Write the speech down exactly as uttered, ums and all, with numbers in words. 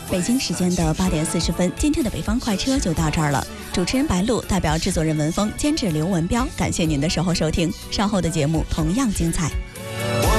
北京时间的八点四十分，今天的北方快车就到这儿了。主持人白露代表制作人文峰，监制刘文彪，感谢您的守候收听。稍后的节目同样精彩。